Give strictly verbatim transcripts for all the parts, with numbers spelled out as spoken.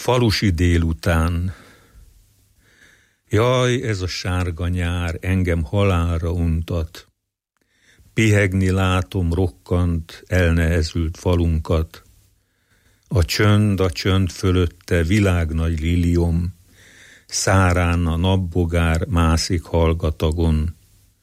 Falusi délután. Jaj, ez a sárga nyár engem halálra untat. Pihegni látom rokkant, elnehezült falunkat. A csönd, a csönd fölötte világnagy liliom, szárán a napbogár mászik hallgatagon.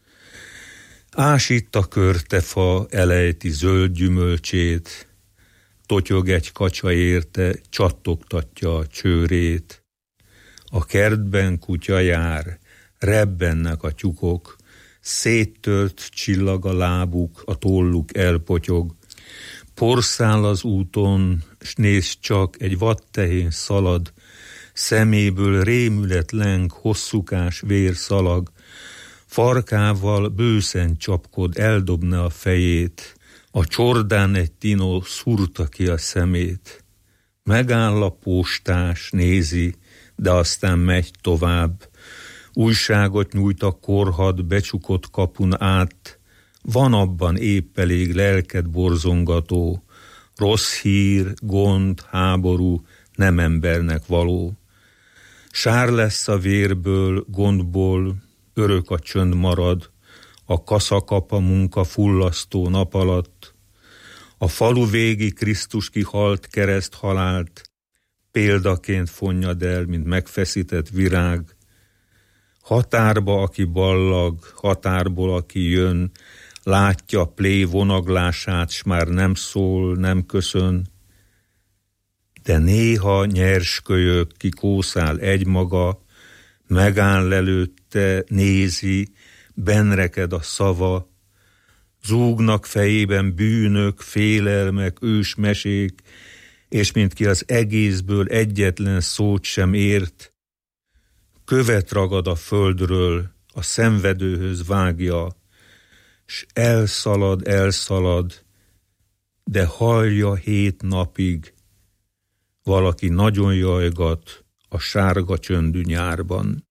Ásít a körtefa, elejti zöld gyümölcsét, totyog egy kacsa érte, csattogtatja a csőrét. A kertben kutya jár, rebbennek a tyúkok, széttört csillag a lábuk, a tolluk elpotyog. Porszál az úton, s nézd csak, egy vaddtehén szalad, szeméből rémület leng, hosszúkás vérszalag, farkával bőszen csapkod, eldobna a fejét, a csordán egy tinó szúrta ki a szemét. Megáll a postás, nézi, de aztán megy tovább. Újságot nyújt a korhad becsukott kapun át, van abban épp elég lelked borzongató, rossz hír, gond, háború, nem embernek való. Sár lesz a vérből, gondból, örök a csönd marad, a kaszakapa munka fullasztó nap alatt. A falu végi Krisztus kihalt kereszt halált, példaként fonnyad el, mint megfeszített virág. Határba, aki ballag, határból, aki jön, látja plé vonaglását, s már nem szól, nem köszön. De néha nyers kölyök, ki kószál egymaga, megáll előtte, nézi, benreked a szava, zúgnak fejében bűnök, félelmek, ősmesék, és mint ki az egészből egyetlen szót sem ért, követ ragad a földről, a szenvedőhöz vágja, s elszalad, elszalad, de hallja hét napig, valaki nagyon jajgat a sárga csöndű nyárban.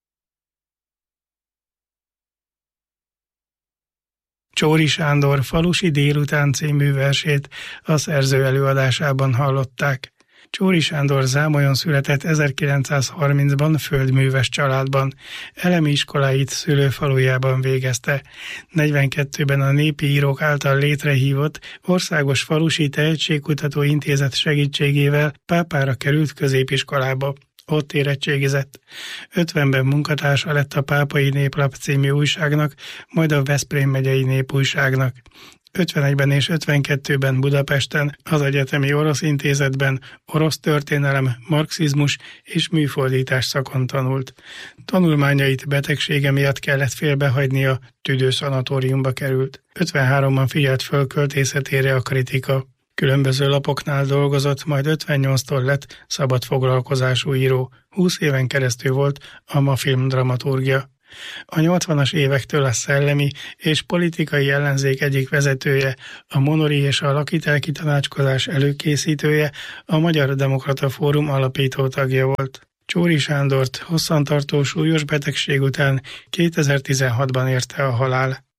Csóri Sándor Falusi délután című versét a szerző előadásában hallották. Csóri Sándor Zámolyon született ezerkilencszázharmincban földműves családban. Elemi iskoláit szülőfalujában végezte. negyvenkettőben a Népi Írók által létrehívott Országos Falusi Tehetségkutató Intézet segítségével Pápára került középiskolába. Ott érettségizett. ötvenben munkatársa lett a Pápai Néplap című újságnak, majd a Veszprém megyei népújságnak. ötvenegyben és ötvenkettőben Budapesten az Egyetemi Orosz Intézetben orosz történelem, marxizmus és műfordítás szakon tanult. Tanulmányait betegsége miatt kellett félbehagynia, tüdőszanatóriumba került. ötvenháromban figyelt föl költészetére a kritika. Különböző lapoknál dolgozott, majd ötvennyolctól lett szabadfoglalkozású író. húsz éven keresztül volt a Mafilm dramaturgia. A nyolcvanas évektől a szellemi és politikai ellenzék egyik vezetője, a Monori és a lakitelki tanácskozás előkészítője, a Magyar Demokrata Fórum alapító tagja volt. Csóri Sándort hosszantartó súlyos betegség után kétezer-tizenhatban érte a halál.